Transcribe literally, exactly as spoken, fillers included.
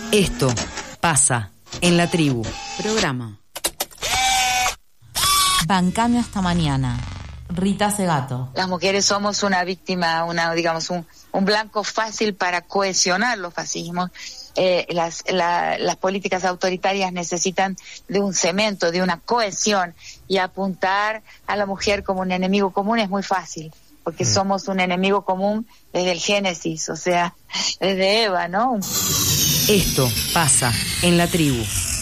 Esto pasa en la tribu. Programa. Bancame hasta mañana. Rita Segato. Las mujeres somos una víctima, una digamos un, un blanco fácil para cohesionar los fascismos. Eh, las, la, las políticas autoritarias necesitan de un cemento, de una cohesión, y apuntar a la mujer como un enemigo común es muy fácil, porque mm. somos un enemigo común desde el Génesis, o sea, desde Eva, ¿no? Esto pasa en la tribu.